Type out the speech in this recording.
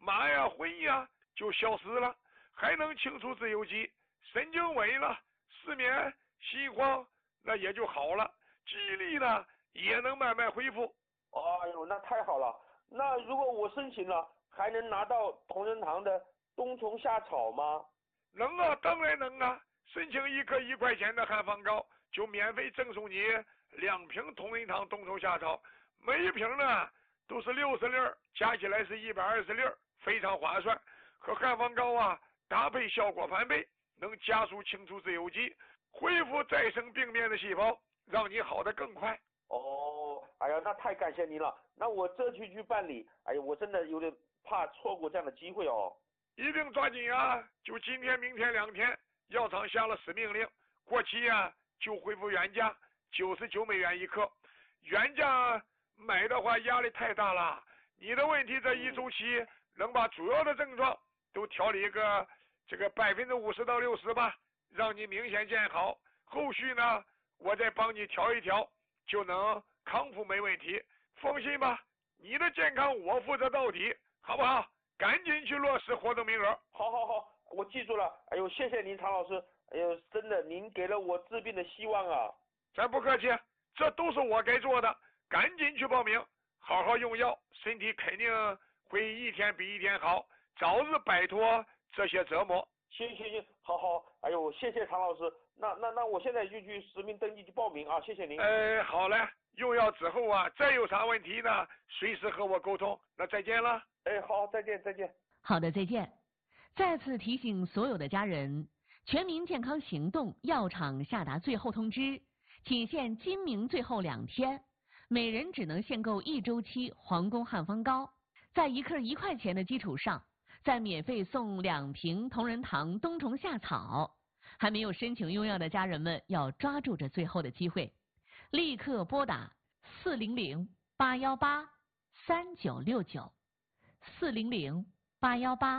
马呀、魂呀就消失了，还能清除自由基，神经萎了、失眠、心慌，那也就好了，记忆力呢也能慢慢恢复。 哎呦，那太好了！那如果我申请了，还能拿到同仁堂的冬虫夏草吗？ 能啊，当然能啊！申请一颗1块钱的汉方膏，就免费赠送你2瓶同仁堂冬虫夏草，每一瓶呢都是60粒，加起来是120粒，非常划算。和汉方膏啊搭配效果翻倍，能加速清除自由基，恢复再生病变的细胞，让你好得更快。 哦，哎呀，那太感谢您了。那我这去办理，哎呀，我真的有点怕错过这样的机会哦。 一定抓紧啊！就今天、明天2天，药厂下了死命令，过期啊就恢复原价，99美元一颗。原价买的话压力太大了。你的问题这一周期能把主要的症状都调理这个50%到60%吧，让你明显见好。后续呢，我再帮你调一调，就能康复没问题。放心吧，你的健康我负责到底，好不好？赶紧去落实活动名额。 好，我记住了。哎呦，谢谢您，常老师。哎呦，真的，您给了我治病的希望啊！ 咱不客气，这都是我该做的。赶紧去报名，好好用药，身体肯定会一天比一天好，早日摆脱这些折磨。 行，好。哎呦，谢谢常老师。那我现在就去实名登记去报名啊！谢谢您。 好嘞，用药之后啊，再有啥问题呢，随时和我沟通。那再见了。 好，再见。 好的，再见。再次提醒所有的家人，全民健康行动药厂下达最后通知，仅限今明最后2天，每人只能限购1周期皇宫汉方膏，在1克1块钱的基础上，再免费送2瓶同仁堂冬虫夏草。还没有申请用药的家人们要抓住这最后的机会，立刻拨打400-818-3969，400-818